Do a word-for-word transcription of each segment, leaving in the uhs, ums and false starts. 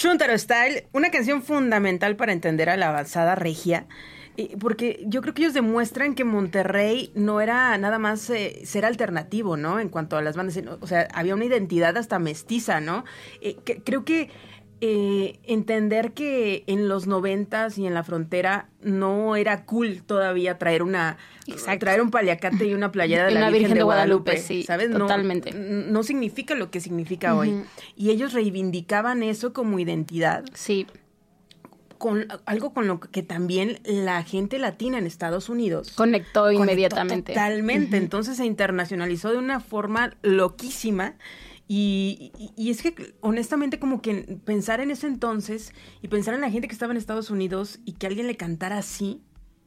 Chuntaro Style, una canción fundamental para entender a la avanzada regia, eh, porque yo creo que ellos demuestran que Monterrey no era nada más eh, ser alternativo, ¿no? En cuanto a las bandas, o sea, había una identidad hasta mestiza, ¿no? Eh, que, creo que eh, entender que en los noventas y en la frontera no era cool todavía traer una Exacto. traer un paliacate y una playera de la Virgen, Virgen de Guadalupe, Guadalupe sí, ¿sabes? Totalmente. No, no significa lo que significa uh-huh. hoy. Y ellos reivindicaban eso como identidad. Sí. Con algo con lo que también la gente latina en Estados Unidos conectó, conectó inmediatamente. Totalmente. Uh-huh. Entonces se internacionalizó de una forma loquísima. Y, y, y es que, honestamente, como que pensar en ese entonces y pensar en la gente que estaba en Estados Unidos y que alguien le cantara así,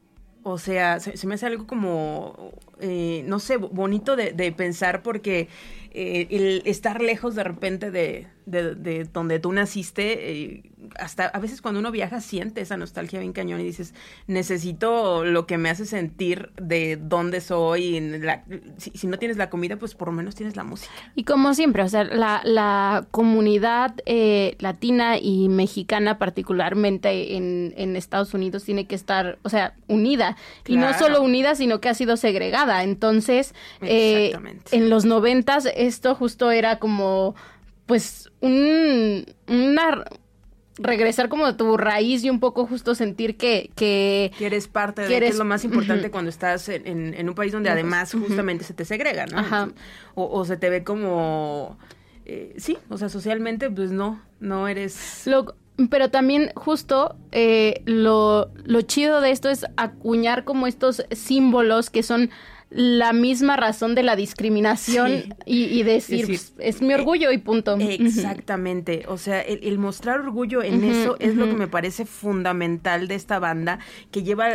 o sea, se, se me hace algo como, eh, no sé, bonito de, de pensar porque eh, el estar lejos de repente de, de, de donde tú naciste, eh, hasta a veces cuando uno viaja siente esa nostalgia bien cañón y dices, necesito lo que me hace sentir de dónde soy. La, si, si no tienes la comida, pues por lo menos tienes la música. Y como siempre, o sea, la, la comunidad eh, latina y mexicana particularmente en, en Estados Unidos tiene que estar, o sea, unida. Claro. Y no solo unida, sino que ha sido segregada. Entonces, eh, en los noventas esto justo era como, pues, un, una... regresar como a tu raíz y un poco justo sentir que... Que, que eres parte de... Que, eres, que es lo más importante uh-huh. cuando estás en, en, en un país donde además uh-huh. justamente se te segrega, ¿no? Ajá. O, o se te ve como... Eh, sí, o sea, socialmente, pues no, no eres... Lo, pero también justo eh, lo, lo chido de esto es acuñar como estos símbolos que son... la misma razón de la discriminación sí. y, y decir, es, decir, es mi orgullo y punto. Exactamente, o sea, el, el mostrar orgullo en uh-huh, eso es uh-huh. lo que me parece fundamental de esta banda, que lleva,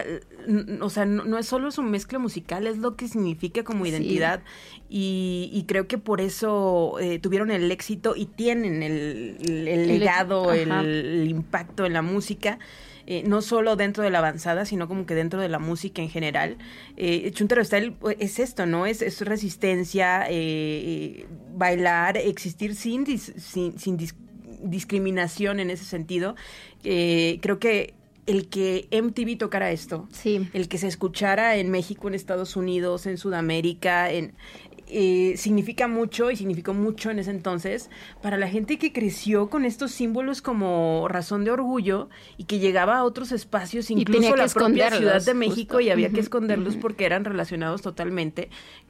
o sea, no, no es solo su mezcla musical, es lo que significa como identidad sí. y, y creo que por eso eh, tuvieron el éxito y tienen el, el, el legado, el, el impacto en la música. Eh, no solo dentro de la avanzada, sino como que dentro de la música en general. Eh, Chuntaro Style es esto, ¿no? Es, es resistencia, eh, bailar, existir sin, dis, sin, sin dis, discriminación en ese sentido. Eh, creo que el que M T V tocara esto, sí. el que se escuchara en México, en Estados Unidos, en Sudamérica, en... Eh, significa mucho y significó mucho en ese entonces para la gente que creció con estos símbolos como razón de orgullo y que llegaba a otros espacios, incluso la propia Ciudad de México, justo. Y había uh-huh, que esconderlos uh-huh. porque eran relacionados totalmente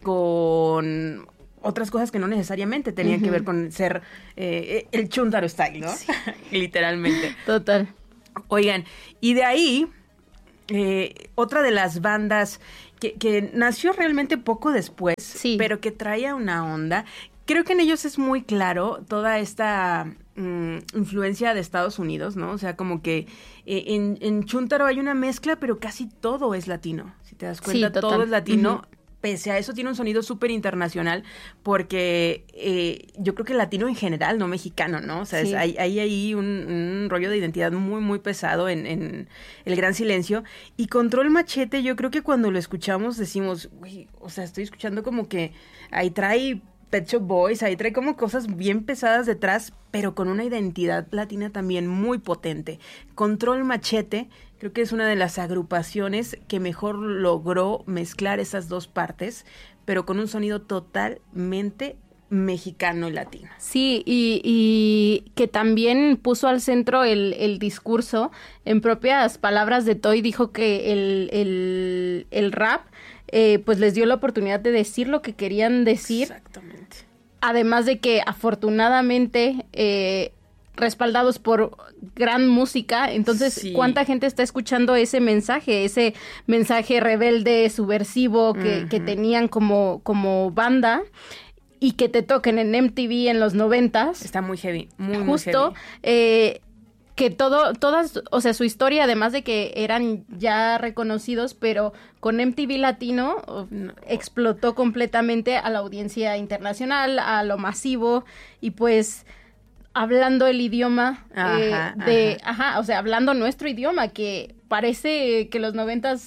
con otras cosas que no necesariamente tenían uh-huh. que ver con ser eh, el Chuntaro Style, ¿no? Sí. Literalmente. Total. Oigan, y de ahí eh, otra de las bandas Que, que nació realmente poco después, sí. pero que traía una onda. Creo que en ellos es muy claro toda esta mm, influencia de Estados Unidos, ¿no? O sea, como que eh, en, en Chuntaro hay una mezcla, pero casi todo es latino. Si te das cuenta, sí, todo es latino. Uh-huh. Pese a eso tiene un sonido súper internacional porque eh, yo creo que latino en general, no mexicano, ¿no? O sea, sí. es, hay, hay ahí un, un rollo de identidad muy, muy pesado en, en El Gran Silencio. Y Control Machete, yo creo que cuando lo escuchamos decimos, güey, o sea, estoy escuchando como que ahí trae Pet Shop Boys, ahí trae como cosas bien pesadas detrás, pero con una identidad latina también muy potente. Control Machete, creo que es una de las agrupaciones que mejor logró mezclar esas dos partes, pero con un sonido totalmente mexicano y latino. Sí, y, y que también puso al centro el, el discurso. En propias palabras de Toy dijo que el, el, el rap eh, pues les dio la oportunidad de decir lo que querían decir. Exactamente. Además de que afortunadamente... Eh, respaldados por gran música, entonces sí. ¿cuánta gente está escuchando ese mensaje, ese mensaje rebelde, subversivo que, uh-huh. que tenían como, como banda y que te toquen en M T V en los noventas? Está muy heavy, muy, justo, muy heavy. Eh, que todo, todas, o sea, su historia, además de que eran ya reconocidos, pero con M T V Latino no. explotó completamente a la audiencia internacional, a lo masivo, y pues... hablando el idioma eh, ajá, de, ajá. ajá, o sea, hablando nuestro idioma, que parece que los noventas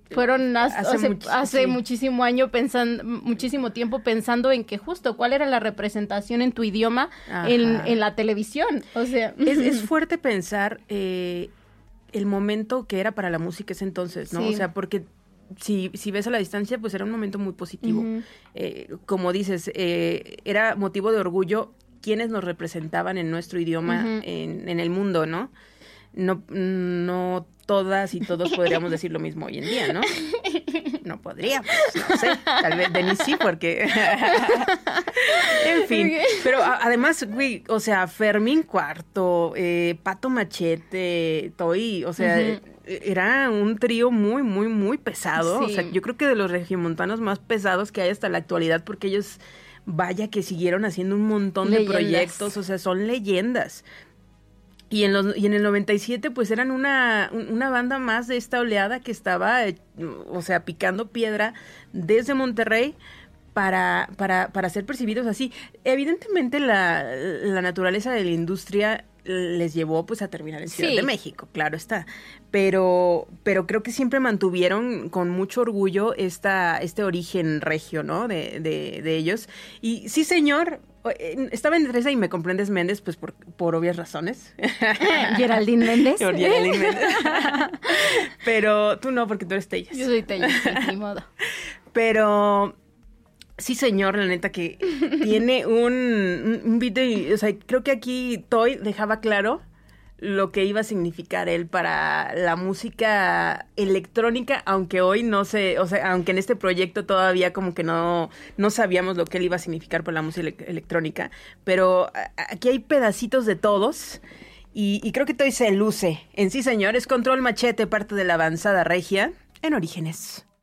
fueron hace, hace, hace, much, hace sí. muchísimo año pensando, muchísimo tiempo pensando en que justo cuál era la representación en tu idioma en, en la televisión. O sea, es, es fuerte pensar eh, el momento que era para la música ese entonces, ¿no? Sí. O sea, porque si, si ves a la distancia, pues era un momento muy positivo. Uh-huh. Eh, como dices, eh, era motivo de orgullo quienes nos representaban en nuestro idioma uh-huh. en, en el mundo, ¿no? No, no todas y todos podríamos decir lo mismo hoy en día, ¿no? No podríamos, no sé, tal vez Denise sí, porque... en fin, pero a, además, güey, o sea, Fermín Cuarto, eh, Pato Machete, Toy, o sea... Uh-huh. Era un trío muy, muy, muy pesado. Sí. O sea, yo creo que de los regiomontanos más pesados que hay hasta la actualidad, porque ellos, vaya que siguieron haciendo un montón leyendas. de proyectos, o sea, son leyendas. Y en los y en el noventa y siete, pues eran una, una banda más de esta oleada que estaba, o sea, picando piedra desde Monterrey para, para, para ser percibidos así. Evidentemente la, la naturaleza de la industria les llevó pues a terminar en Ciudad sí. de México, claro está, pero pero creo que siempre mantuvieron con mucho orgullo esta este origen regio, ¿no? De, de, de ellos. Y sí, señor, estaba en Teresa y Me Comprendes Méndez, pues por, por obvias razones. Geraldine Méndez. Geraldine Méndez. Pero tú no, porque tú eres Tellas. Yo soy Tellas, ni modo. Pero... sí, señor, la neta que tiene un, un video, o sea, creo que aquí Toy dejaba claro lo que iba a significar él para la música electrónica, aunque hoy no sé, o sea, aunque en este proyecto todavía como que no, no sabíamos lo que él iba a significar para la música electrónica, pero aquí hay pedacitos de todos y, y creo que Toy se luce. En sí, señor, es Control Machete, parte de la avanzada regia en Orígenes.